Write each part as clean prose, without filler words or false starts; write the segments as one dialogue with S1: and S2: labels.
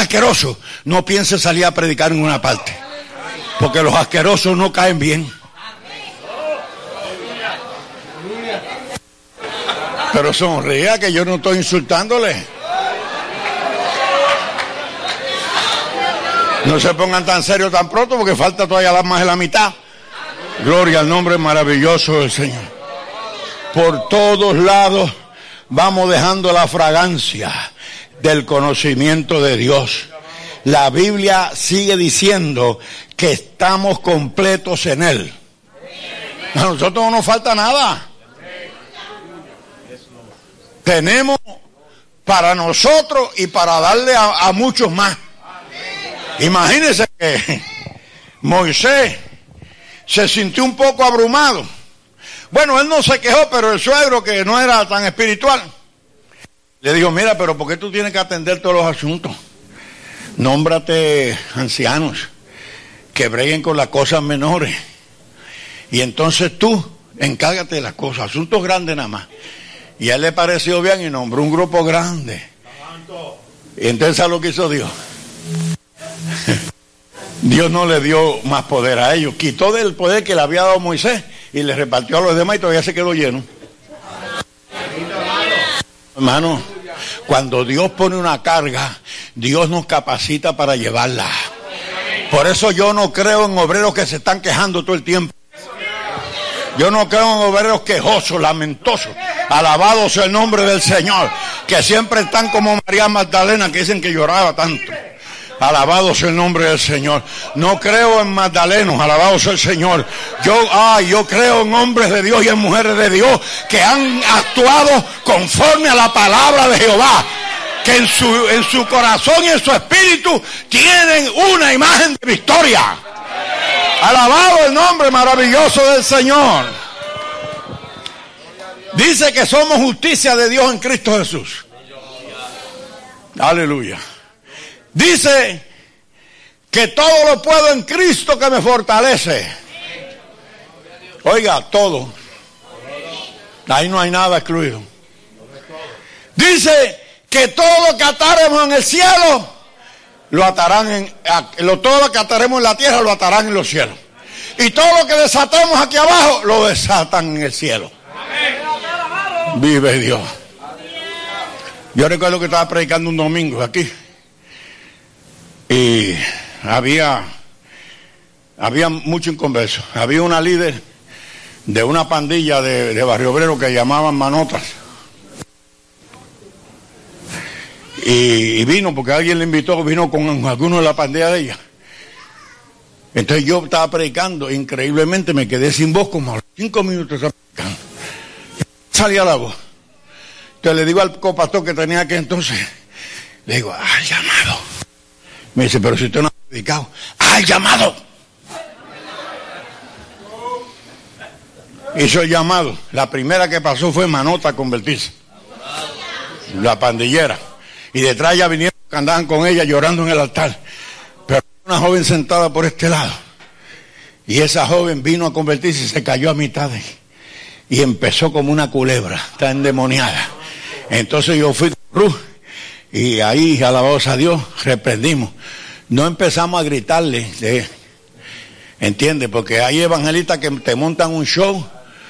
S1: asqueroso, no piense salir a predicar en una parte, porque los asquerosos no caen bien. Pero sonría, que yo no estoy insultándole. No se pongan tan serios tan pronto, porque falta todavía más de la mitad. Gloria al nombre maravilloso del Señor. Por todos lados vamos dejando la fragancia del conocimiento de Dios. La Biblia sigue diciendo que estamos completos en Él. A nosotros no nos falta nada. Tenemos para nosotros y para darle a muchos más. Imagínense que Moisés se sintió un poco abrumado. Bueno, él no se quejó, pero el suegro, que no era tan espiritual, le dijo: mira, pero ¿por qué tú tienes que atender todos los asuntos? Nómbrate ancianos que breguen con las cosas menores, y entonces tú encárgate de las cosas, asuntos grandes nada más. Y a él le pareció bien y nombró un grupo grande. Y entonces, ¿sabes lo que hizo Dios? Dios no le dio más poder a ellos, quitó del poder que le había dado Moisés y le repartió a los demás, y todavía se quedó lleno. Hermano, cuando Dios pone una carga, Dios nos capacita para llevarla. Por eso yo no creo en obreros que se están quejando todo el tiempo. Yo no creo en obreros quejosos, lamentosos. Alabado sea el nombre del Señor, que siempre están como María Magdalena, que dicen que lloraba tanto. Alabado sea el nombre del Señor. No creo en magdalenos, alabado sea el Señor. Yo creo en hombres de Dios y en mujeres de Dios que han actuado conforme a la palabra de Jehová, que en su corazón y en su espíritu tienen una imagen de victoria. Alabado el nombre maravilloso del Señor. Dice que somos justicia de Dios en Cristo Jesús. Aleluya. Dice que todo lo puedo en Cristo que me fortalece. Oiga, todo. Ahí no hay nada excluido. Dice que todo lo que ataremos en el cielo, lo atarán todo lo que ataremos en la tierra, lo atarán en los cielos. Y todo lo que desatemos aquí abajo, lo desatan en el cielo. Vive Dios. Yo recuerdo que estaba predicando un domingo aquí. Y había mucho inconverso. Había una líder de una pandilla de Barrio Obrero que llamaban Manotas. Y vino, porque alguien le invitó, vino con algunos de la pandilla de ella. Entonces yo estaba predicando, increíblemente me quedé sin voz como a los 5 minutos predicando. Salía la voz. Entonces le digo al copastor que tenía aquel entonces, le digo: ¡al llamado! Me dice: pero si usted no ha predicado. ¡al llamado! Hizo el llamado. La primera que pasó fue Manota a convertirse, la pandillera. Y detrás ya vinieron que andaban con ella llorando en el altar. Pero una joven sentada por este lado. Y esa joven vino a convertirse y se cayó a mitad y empezó como una culebra, está endemoniada. Entonces yo fui con Ruth y ahí, alabados a Dios, reprendimos. No empezamos a gritarle, ¿entiendes? Porque hay evangelistas que te montan un show.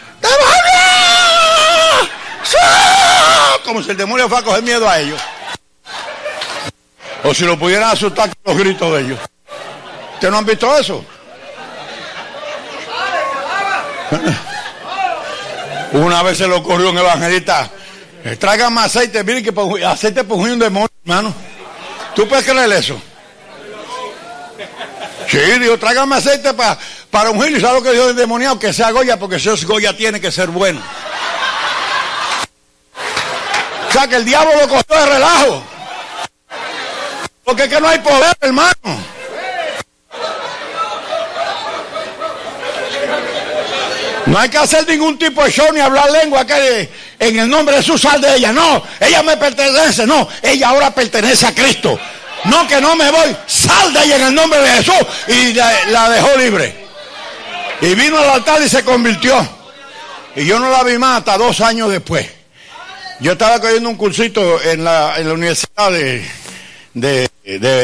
S1: Como si el demonio fuera a coger miedo a ellos. O si lo pudieran asustar con los gritos de ellos. ¿Ustedes no han visto eso? Una vez se le ocurrió a un evangelista: tráigame aceite, mire que aceite por un demonio, hermano. ¿Tú puedes creer eso? Sí, dijo: tráigame aceite para ungir. ¿Y sabe lo que dijo el endemoniado? Que sea Goya, porque si es Goya tiene que ser bueno. O sea que el diablo lo cogió de relajo. Porque es que no hay poder, hermano. No hay que hacer ningún tipo de show ni hablar lengua que en el nombre de Jesús sal de ella. No, ella me pertenece. No, ella ahora pertenece a Cristo. No, que no me voy. Sal de ella en el nombre de Jesús. Y la dejó libre. Y vino al altar y se convirtió. Y yo no la vi más hasta 2 años después. Yo estaba cogiendo un cursito en la universidad de